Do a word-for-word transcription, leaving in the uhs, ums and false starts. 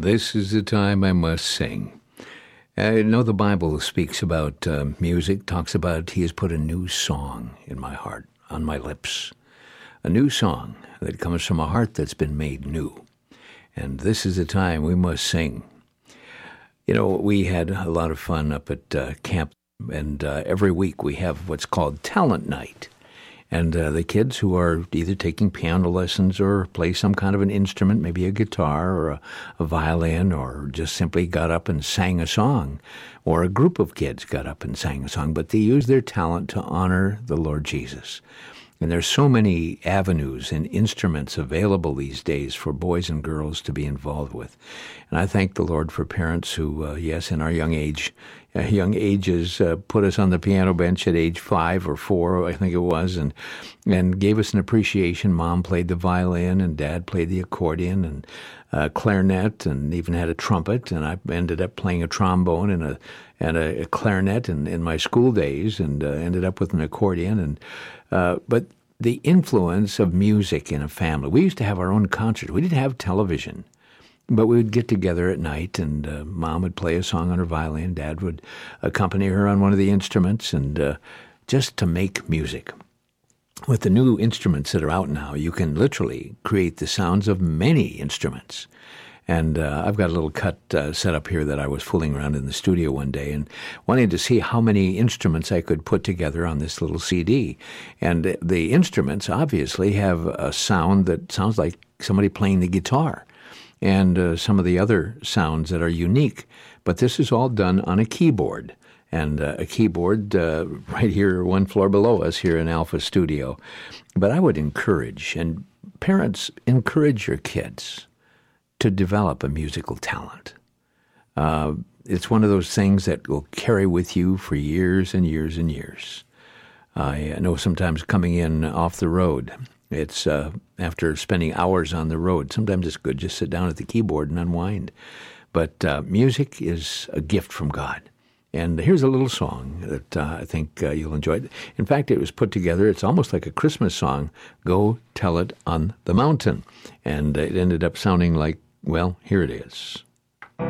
This is the time I must sing. I know the Bible speaks about uh, music, talks about He has put a new song in my heart, on my lips. A new song that comes from a heart that's been made new. And this is the time we must sing. You know, we had a lot of fun up at uh, camp, and uh, every week we have what's called Talent Night. And uh, the kids who are either taking piano lessons or play some kind of an instrument, maybe a guitar or a, a violin, or just simply got up and sang a song, or a group of kids got up and sang a song, but they use their talent to honor the Lord Jesus. And there's so many avenues and instruments available these days for boys and girls to be involved with. And I thank the Lord for parents who, uh, yes, in our young age, uh, young ages, uh, put us on the piano bench at age five or four, I think it was, and and gave us an appreciation. Mom played the violin, and Dad played the accordion, and uh, clarinet, and even had a trumpet. And I ended up playing a trombone and a and a, a clarinet in, in my school days, and uh, ended up with an accordion. And uh, but the influence of music in a family. We used to have our own concerts. We didn't have television. But we would get together at night, and uh, Mom would play a song on her violin. Dad would accompany her on one of the instruments, and uh, just to make music. With the new instruments that are out now, you can literally create the sounds of many instruments. And uh, I've got a little cut uh, set up here that I was fooling around in the studio one day and wanting to see how many instruments I could put together on this little C D. And the instruments obviously have a sound that sounds like somebody playing the guitar, and uh, some of the other sounds that are unique. But this is all done on a keyboard, and uh, a keyboard uh, right here, one floor below us here in Alpha Studio. But I would encourage, and parents, encourage your kids to develop a musical talent. Uh, it's one of those things that will carry with you for years and years and years. I know sometimes coming in off the road, It's uh, after spending hours on the road. Sometimes it's good just sit down at the keyboard and unwind. But uh, music is a gift from God. And here's a little song that uh, I think uh, you'll enjoy. In fact, it was put together. It's almost like a Christmas song. Go Tell It on the Mountain. And it ended up sounding like, well, here it is.